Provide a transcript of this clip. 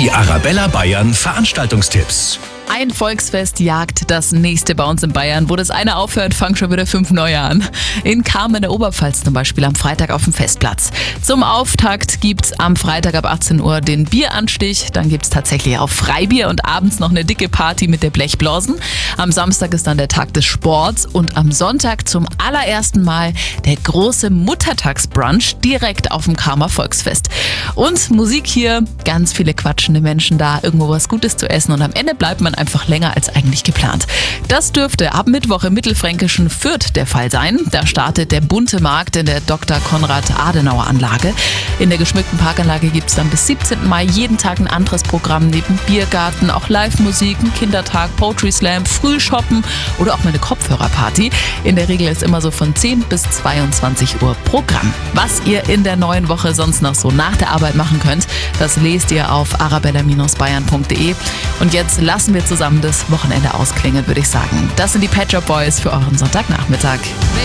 Die Arabella Bayern Veranstaltungstipps. Ein Volksfest jagt das nächste bei uns in Bayern. Wo das eine aufhört, fangen schon wieder 5 neue an. In Cham in der Oberpfalz zum Beispiel am Freitag auf dem Festplatz. Zum Auftakt gibt's am Freitag ab 18 Uhr den Bieranstich. Dann gibt's tatsächlich auch Freibier und abends noch eine dicke Party mit der Blechblasen. Am Samstag ist dann der Tag des Sports und am Sonntag zum allerersten Mal der große Muttertagsbrunch direkt auf dem Chamer Volksfest. Und Musik hier, ganz viele quatschende Menschen da, irgendwo was Gutes zu essen und am Ende bleibt man einfach länger als eigentlich geplant. Das dürfte ab Mittwoch im mittelfränkischen Fürth der Fall sein. Da startet der bunte Markt in der Dr. Konrad-Adenauer-Anlage. In der geschmückten Parkanlage gibt es dann bis 17. Mai jeden Tag ein anderes Programm. Neben Biergarten auch Live-Musik, ein Kindertag, Poetry Slam, Frühshoppen oder auch mal eine Kopfhörerparty. In der Regel ist immer so von 10 bis 22 Uhr Programm. Was ihr in der neuen Woche sonst noch so nach der Arbeit machen könnt, das lest ihr auf arabella-bayern.de. Und jetzt lassen wir zusammen das Wochenende ausklingen, würde ich sagen. Das sind die Pet Shop Boys für euren Sonntagnachmittag.